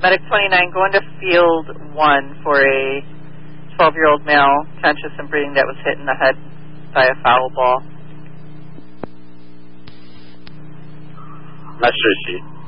Medic 29, going to field 1 for a 12-year-old male, conscious and breathing, that was hit in the head by a foul ball. 来实习。